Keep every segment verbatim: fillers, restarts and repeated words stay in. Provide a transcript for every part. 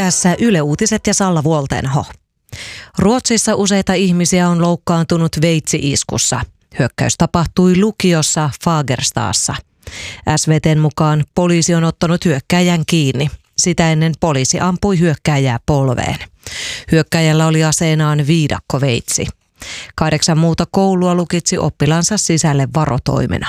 Tässä Yle Uutiset ja Salla Vuoltenho. Ruotsissa useita ihmisiä on loukkaantunut veitsi-iskussa. Hyökkäys tapahtui lukiossa Fagerstaassa. S V T:n mukaan poliisi on ottanut hyökkääjän kiinni. Sitä ennen poliisi ampui hyökkääjää polveen. Hyökkääjällä oli aseenaan viidakkoveitsi. Kahdeksan muuta koulua lukitsi oppilansa sisälle varotoimena.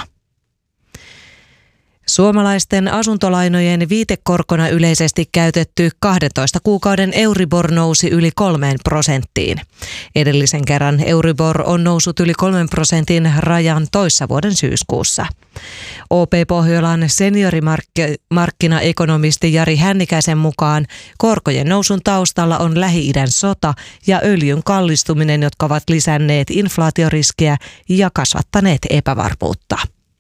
Suomalaisten asuntolainojen viitekorkona yleisesti käytetty kahdentoista kuukauden Euribor nousi yli kolmeen prosenttiin. Edellisen kerran Euribor on noussut yli kolmen prosentin rajan toissa vuoden syyskuussa. O P Pohjolan seniorimarkkinaekonomisti Jari Hännikäisen mukaan korkojen nousun taustalla on Lähi-idän sota ja öljyn kallistuminen, jotka ovat lisänneet inflaatioriskiä ja kasvattaneet epävarmuutta.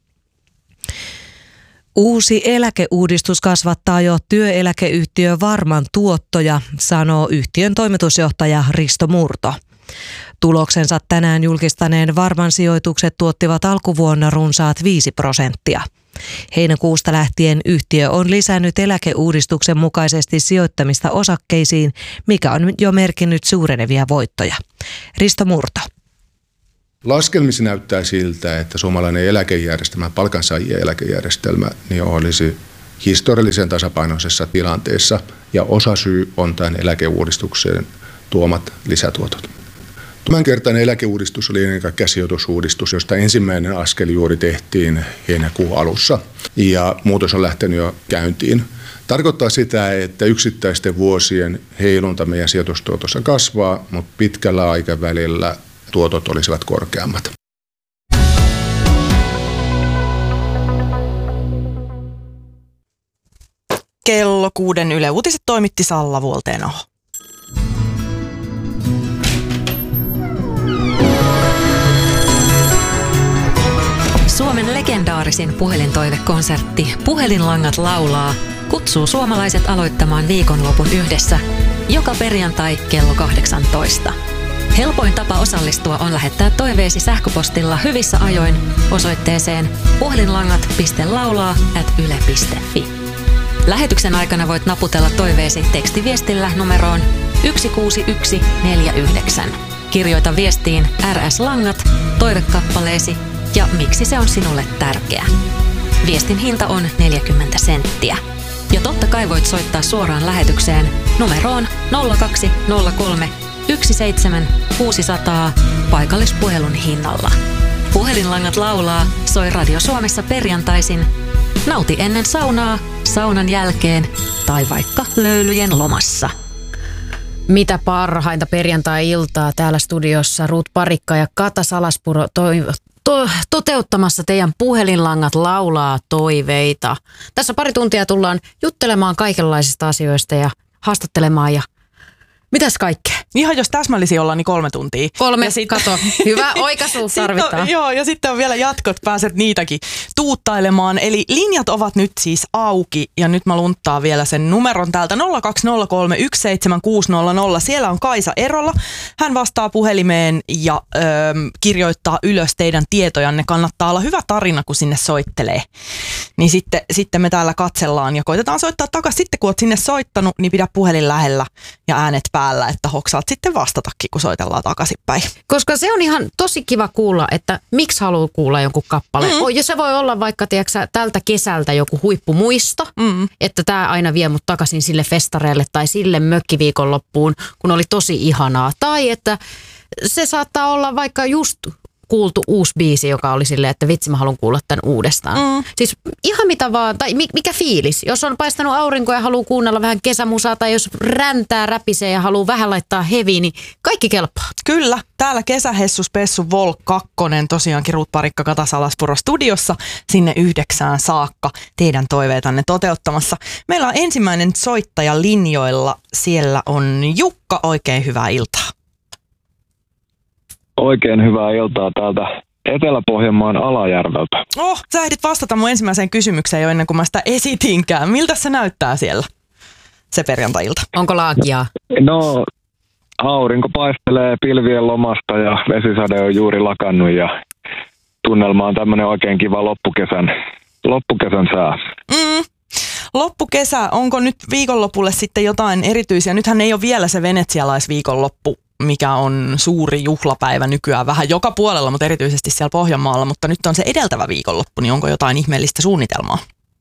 Uusi eläkeuudistus kasvattaa jo työeläkeyhtiö Varman tuottoja, sanoo yhtiön toimitusjohtaja Risto Murto. Tuloksensa tänään julkistaneen Varman sijoitukset tuottivat alkuvuonna runsaat viisi prosenttia. Heinäkuusta lähtien yhtiö on lisännyt eläkeuudistuksen mukaisesti sijoittamista osakkeisiin, mikä on jo merkinnyt suurenevia voittoja. Risto Murto. Laskelmissa näyttää siltä, että suomalainen eläkejärjestelmä, palkansaajien eläkejärjestelmä, niin olisi historiallisen tasapainoisessa tilanteessa ja osasyy on tämän eläkeuudistuksen tuomat lisätuotot. Tämänkertainen eläkeuudistus oli ennen kaikkea sijoitusuudistus, josta ensimmäinen askel juuri tehtiin heinäkuun alussa ja muutos on lähtenyt jo käyntiin. Tarkoittaa sitä, että yksittäisten vuosien heilunta meidän sijoitustuotossa kasvaa, mutta pitkällä aikavälillä tuotot olisivat korkeammat. Kello kuuden Yle Uutiset toimitti Salla Vuoltenho. Suomen legendaarisin puhelintoivekonsertti Puhelinlangat laulaa kutsuu suomalaiset aloittamaan viikonlopun yhdessä joka perjantai kello kahdeksantoista. Helpoin tapa osallistua on lähettää toiveesi sähköpostilla hyvissä ajoin osoitteeseen puhelinlangat piste laulaa ät yle piste fi. Lähetyksen aikana voit naputella toiveesi tekstiviestillä numeroon yksi kuusi yksi neljä yhdeksän. Kirjoita viestiin R S-langat, toivekappaleesi ja miksi se on sinulle tärkeä. Viestin hinta on neljäkymmentä senttiä. Ja totta kai voit soittaa suoraan lähetykseen numeroon nolla kaksi nolla kolme yksi seitsemän kuusi nolla nolla paikallispuhelun hinnalla. Puhelinlangat laulaa soi Radio Suomessa perjantaisin. Nauti ennen saunaa, saunan jälkeen tai vaikka löylyjen lomassa. Mitä parhainta perjantai-iltaa täällä studiossa Ruut Parikka ja Kata Salaspuro toi, to, toteuttamassa teidän Puhelinlangat laulaa toiveita. Tässä pari tuntia tullaan juttelemaan kaikenlaisista asioista ja haastattelemaan ja mitäs kaikkea? Ihan jos täsmällisiä ollaan, niin kolme tuntia. Kolme, ja sit, kato. Hyvä oikaisu tarvitaan. On, joo, ja sitten on vielä jatkot, pääset niitäkin tuuttailemaan. Eli linjat ovat nyt siis auki, ja nyt mä lunttaan vielä sen numeron täältä nolla kaksi nolla kolme yksi seitsemän kuusi nolla nolla. Siellä on Kaisa Erola. Hän vastaa puhelimeen ja ö, kirjoittaa ylös teidän tietojanne. Kannattaa olla hyvä tarina, kun sinne soittelee. Niin sitten, sitten me täällä katsellaan ja koitetaan soittaa takaisin. Sitten kun oot sinne soittanut, niin pidä puhelin lähellä ja äänet päällä, että hoksaat sitten vastatakin, kun soitellaan takaisinpäin. Koska se on ihan tosi kiva kuulla, että miksi haluaa kuulla jonkun kappaleen. Mm. Ja se voi olla vaikka tiiäksä, tältä kesältä joku huippumuisto, mm. että tämä aina vie mut takaisin sille festareille tai sille mökkiviikonloppuun, kun oli tosi ihanaa. Tai että se saattaa olla vaikka just kuultu uusi biisi, joka oli silleen, että vitsi mä haluan kuulla tämän uudestaan. Mm. Siis ihan mitä vaan, tai mikä fiilis. Jos on paistanut aurinko ja haluaa kuunnella vähän kesämusaa, tai jos räntää räpisee ja haluaa vähän laittaa heviä, niin kaikki kelpaa. Kyllä, täällä Kesähessu Spessu Vol kaksi tosiaankin Ruut Parikka Kata Salaspuro studiossa sinne yhdeksään saakka teidän toiveitanne toteuttamassa. Meillä on ensimmäinen soittaja linjoilla. Siellä on Jukka, oikein hyvää iltaa. Oikein hyvää iltaa täältä Etelä-Pohjanmaan Alajärveltä. Oh, sä ehdit vastata mun ensimmäiseen kysymykseen jo ennen kuin mä sitä esitinkään. Miltä se näyttää siellä se perjantai-ilta? Onko laakia? No, aurinko paistelee pilvien lomasta ja vesisade on juuri lakannut ja tunnelma on tämmöinen oikein kiva loppukesän, loppukesän sää. Mm. loppukesä, onko nyt viikonlopulle sitten jotain erityisiä? Nythän ei ole vielä se venetsialaisviikonloppu, mikä on suuri juhlapäivä nykyään vähän joka puolella, mutta erityisesti siellä Pohjanmaalla, mutta nyt on se edeltävä viikonloppu, niin onko jotain ihmeellistä suunnitelmaa?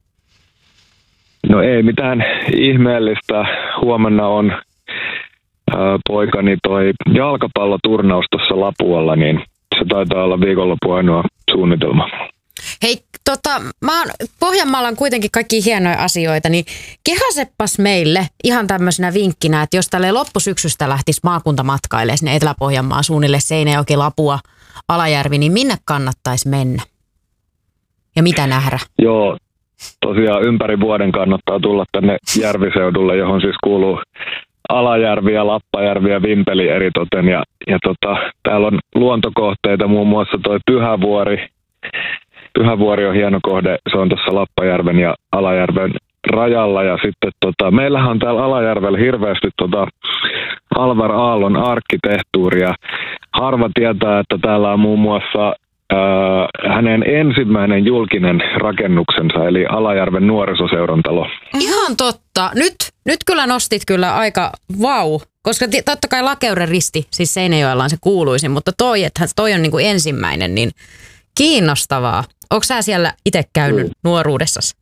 No ei mitään ihmeellistä. Huomenna on ää, poikani toi jalkapalloturnaus tuossa Lapualla, niin se taitaa olla viikonloppu ainoa suunnitelma. Hei, tota, mä oon, Pohjanmaalla on kuitenkin kaikki hienoja asioita, niin kehaseppas meille ihan tämmöisenä vinkkinä, että jos tälle loppusyksystä lähtisi maakuntamatkailemaan sinne Etelä-Pohjanmaan suunnille Seinäjoki, Lapua, Alajärvi, niin minne kannattaisi mennä? Ja mitä nähdä? Joo, tosiaan ympäri vuoden kannattaa tulla tänne järviseudulle, johon siis kuuluu Alajärvi ja Lappajärvi ja Vimpeli eritoten. Ja, ja tota, täällä on luontokohteita, muun muassa toi Pyhävuori. Pyhävuori on hieno kohde, se on tuossa Lappajärven ja Alajärven rajalla. Ja sitten tota, meillähän on täällä Alajärvellä hirveästi tota Alvar Aallon arkkitehtuuria. Harva tietää, että täällä on muun muassa ää, hänen ensimmäinen julkinen rakennuksensa, eli Alajärven nuorisoseuran talo. Ihan totta. Nyt, nyt kyllä nostit kyllä aika vau, koska t- totta kai Lakeuden risti, siis Seinäjoella on se kuuluisin, mutta toi, että toi on niin kuin ensimmäinen, niin kiinnostavaa. Onko sä siellä itse käynyt mm. nuoruudessasi?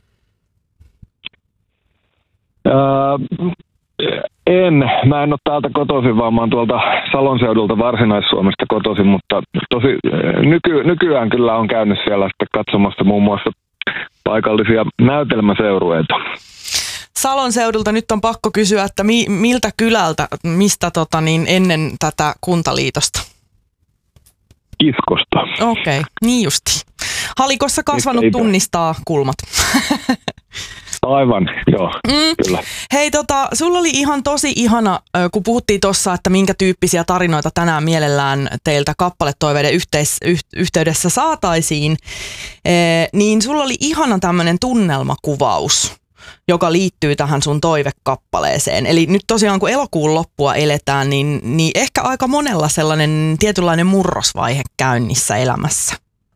Öö, en. Mä en ole täältä kotoisin, vaan mä oon tuolta Salon seudulta Varsinais-Suomesta kotoisin, mutta tosi nyky, nykyään kyllä on käynyt siellä sitten katsomassa muun muassa paikallisia näytelmäseurueita. Salon seudulta nyt on pakko kysyä, että mi, miltä kylältä, mistä tota, niin ennen tätä kuntaliitosta? Kiskosta. Okei, okay, niin justi. Halikossa kasvanut Itä. tunnistaa kulmat. Aivan, joo, mm. kyllä. Hei, tota, sulla oli ihan tosi ihana, kun puhuttiin tuossa, että minkä tyyppisiä tarinoita tänään mielellään teiltä kappaletoiveiden yhteis, yh, yhteydessä saataisiin, e, niin sulla oli ihana tämmöinen tunnelmakuvaus, joka liittyy tähän sun toivekappaleeseen. Eli nyt tosiaan kun elokuun loppua eletään, niin, niin ehkä aika monella sellainen tietynlainen murrosvaihe käynnissä elämässä.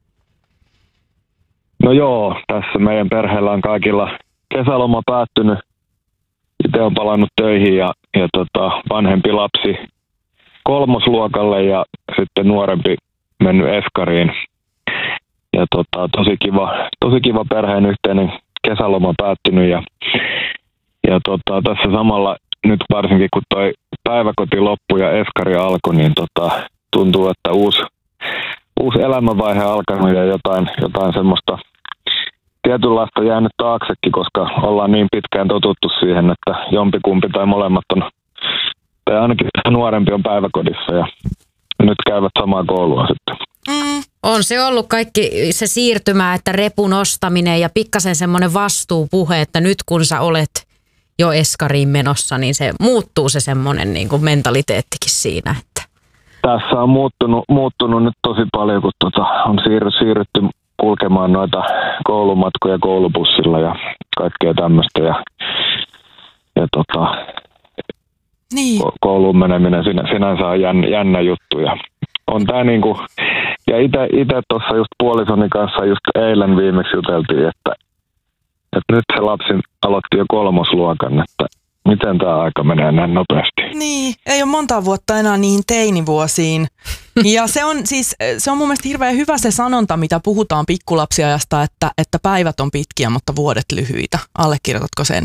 No joo, tässä meidän perheellä on kaikilla kesäloma päättynyt. Itse on palannut töihin ja, ja tota, vanhempi lapsi kolmosluokalle ja sitten nuorempi mennyt eskariin. Ja tota, tosi kiva, tosi kiva perheen yhteinen kesäloma päättynyt ja, ja tota, tässä samalla nyt varsinkin kun toi päiväkoti loppui ja eskari alkoi, niin tota, tuntuu, että uusi, uusi elämänvaihe alkanut ja jotain, jotain semmoista tietynlaista jäänyt taaksekin, koska ollaan niin pitkään totuttu siihen, että jompikumpi tai molemmat on, tai ainakin nuorempi on päiväkodissa ja nyt käyvät samaa koulua sitten. Mm. On se ollut kaikki se siirtymä, että repun ostaminen ja pikkasen semmoinen vastuupuhe, että nyt kun sä olet jo eskariin menossa, niin se muuttuu se semmoinen niin kuin mentaliteettikin siinä. Että. Tässä on muuttunut, muuttunut nyt tosi paljon, kun tota, on siirry, siirrytty kulkemaan noita koulumatkoja koulubussilla ja kaikkea tämmöistä. Ja, ja tota, niin. kouluun meneminen sinä, sinänsä on jännä, jännä juttu. Ja on tää niinku, ja ite tuossa just puolisoni kanssa just eilen viimeksi juteltiin, että, että nyt se lapsi aloitti jo kolmosluokan, että miten tämä aika menee näin nopeasti. Niin, ei ole monta vuotta enää niihin teinivuosiin. Ja se on siis, se on mun mielestä hirveän hyvä se sanonta, mitä puhutaan pikkulapsiajasta, että, että päivät on pitkiä, mutta vuodet lyhyitä. Allekirjoitatko sen?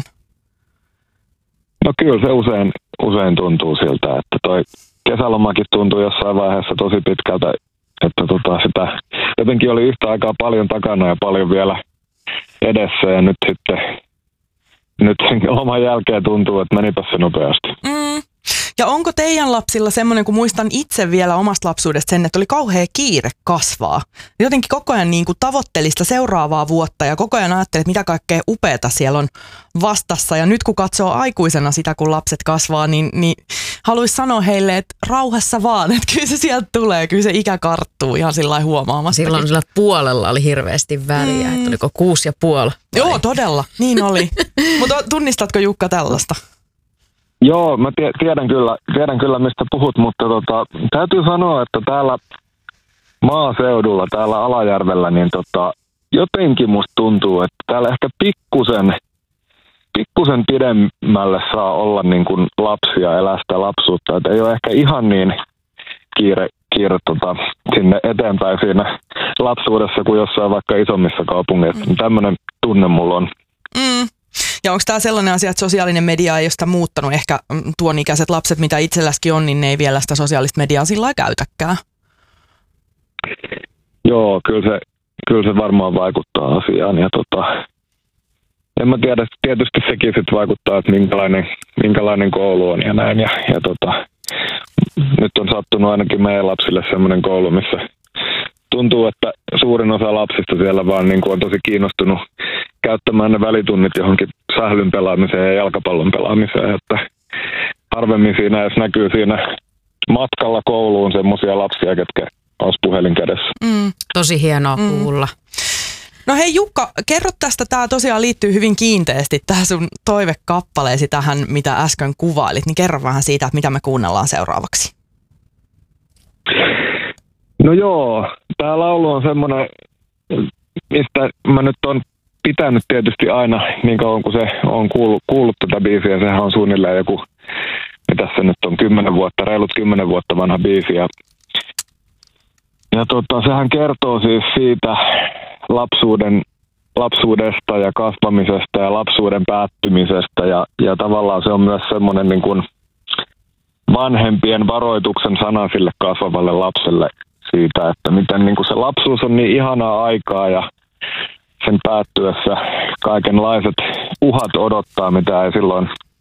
No kyllä se usein, usein tuntuu siltä, että toi kesälomakin tuntuu jossain vaiheessa tosi pitkältä, että tota sitä jotenkin oli yhtä aikaa paljon takana ja paljon vielä edessä ja nyt sitten nyt loman jälkeen tuntuu, että menipä se nopeasti. Mm. Ja onko teidän lapsilla semmoinen, kun muistan itse vielä omasta lapsuudesta sen, että oli kauhea kiire kasvaa. Jotenkin koko ajan niin kuin tavoitteli sitä seuraavaa vuotta ja koko ajan ajatteli, että mitä kaikkea upeata siellä on vastassa. Ja nyt kun katsoo aikuisena sitä, kun lapset kasvaa, niin, niin haluaisi sanoa heille, että rauhassa vaan, että kyllä se sieltä tulee, kyllä se ikä karttuu ihan sillä lailla huomaamastakin. Silloin sillä puolella oli hirveästi väliä, mm. että oliko kuusi ja puoli. Joo, todella, niin oli. Mutta tunnistatko Jukka tällaista? Joo, mä tiedän kyllä, tiedän kyllä mistä puhut, mutta tota, täytyy sanoa, että täällä maaseudulla, täällä Alajärvellä, niin tota, jotenkin musta tuntuu, että täällä ehkä pikkusen pikkusen pidemmälle saa olla niin kuin lapsi ja elää sitä lapsuutta. Et ei ole ehkä ihan niin kiire, kiire tota, sinne eteenpäin siinä lapsuudessa kuin jossain vaikka isommissa kaupungeissa. Mm. Tämmöinen tunne mulla on. Mm. Ja onko tämä sellainen asia, että sosiaalinen media ei ole sitä muuttanut? Ehkä tuon ikäiset lapset, mitä itselläskin on, niin ne ei vielä sitä sosiaalista mediaa sillä lailla käytäkään. Joo, kyllä se, kyllä se varmaan vaikuttaa asiaan. Ja tota, en mä tiedä, tietysti sekin sit vaikuttaa, että minkälainen, minkälainen koulu on ja näin. Ja, ja tota, nyt on sattunut ainakin meidän lapsille semmoinen koulu, missä tuntuu, että suurin osa lapsista siellä vaan niin kuin on tosi kiinnostunut käyttämään ne välitunnit johonkin sählyn pelaamiseen ja jalkapallon pelaamiseen. Että harvemmin siinä edes näkyy siinä matkalla kouluun semmoisia lapsia, ketkä olisi puhelin kädessä. Mm. Tosi hienoa mm. kuulla. No hei Jukka, kerro tästä, tämä tosiaan liittyy hyvin kiinteästi tähän sun toivekappaleesi tähän, mitä äsken kuvailit, niin kerro vähän siitä, että mitä me kuunnellaan seuraavaksi. No joo, tämä laulu on semmoinen, mistä mä nyt on pitänyt tietysti aina niin kauan kuin se on kuullut, kuullut tätä biisiä. Sehän on suunnilleen joku, mitä se nyt on, kymmenen vuotta, reilut kymmenen vuotta vanha biisi. Ja, ja tota, sehän kertoo siis siitä lapsuuden, lapsuudesta ja kasvamisesta ja lapsuuden päättymisestä. Ja, ja tavallaan se on myös semmoinen niin kuin vanhempien varoituksen sana sille kasvavalle lapselle siitä, että miten niin kuin se lapsuus on niin ihanaa aikaa ja sen päättyessä kaikenlaiset uhat odottaa, mitä ei silloin